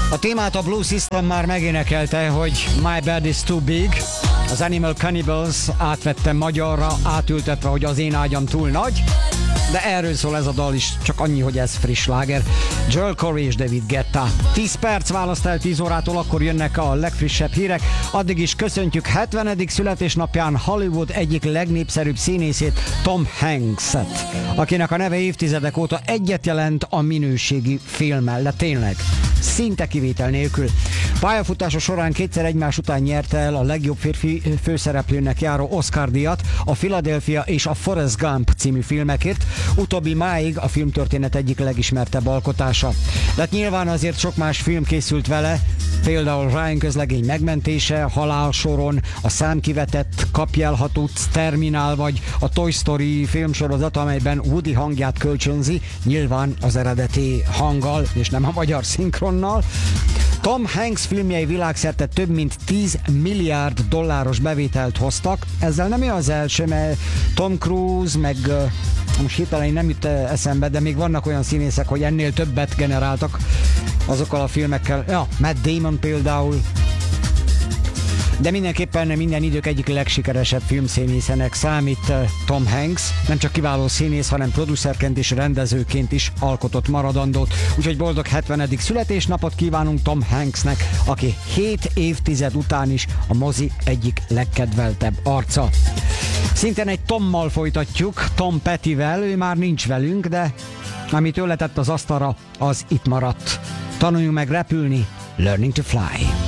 A témát a Blue System már megénekelte, hogy My Bed is Too Big. Az Animal Cannibals átvette magyarra, átültetve, hogy az én ágyam túl nagy. De erről szól ez a dal is, csak annyi, hogy ez friss sláger. Joel Corey és David Guetta. 10 perc választ el 10 órától, akkor jönnek a legfrissebb hírek. Addig is köszöntjük 70. születésnapján Hollywood egyik legnépszerűbb színészét, Tom Hanks-et, akinek a neve évtizedek óta egyet jelent a minőségi film mellett, tényleg. Szinte kivétel nélkül. Pályafutása során kétszer egymás után nyerte el a legjobb férfi főszereplőnek járó Oscar-díjat a Philadelphia és a Forrest Gump című filmekért, utóbbi máig a filmtörténet egyik legismertebb alkotása. De hát nyilván azért sok más film készült vele, például Ryan közlegény megmentése, Halálsoron, a számkivetett Kapjelható Terminál vagy a Toy Story filmsorozat, amelyben Woody hangját kölcsönzi, nyilván az eredeti hanggal és nem a magyar szinkronnal. Tom Hanks filmjei világszerte több mint 10 milliárd dolláros bevételt hoztak. Ezzel nem ő az első, mert Tom Cruise, meg most hirtelen nem jut eszembe, de még vannak olyan színészek, hogy ennél többet generáltak azokkal a filmekkel. Ja, Matt Damon például. De mindenképpen minden idők egyik legsikeresebb filmszínészének számít Tom Hanks. Nem csak kiváló színész, hanem producerként és rendezőként is alkotott maradandót. Úgyhogy boldog 70. születésnapot kívánunk Tom Hanksnek, aki 7 évtized után is a mozi egyik legkedveltebb arca. Szintén egy Tommal folytatjuk, Tom Pettyvel, ő már nincs velünk, de amit ő letett az asztalra, az itt maradt. Tanuljunk meg repülni, Learning to Fly.